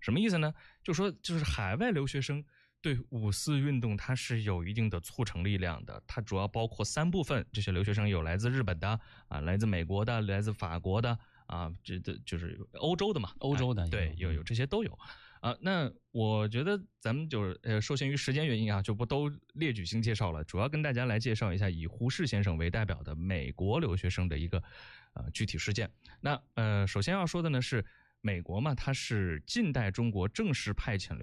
什么意思呢？就是海外留学生对五四运动它是有一定的促成力量的，它主要包括3部分，这些留学生有来自日本的来自美国的，来自法国的这就是欧洲的嘛， 欧洲的对，有这些都有那我觉得咱们就是受限于时间原因就不都列举性介绍了，主要跟大家来介绍一下以胡适先生为代表的美国留学生的一个具体事件。那首先要说的呢是美国嘛，它是近代中国正式派遣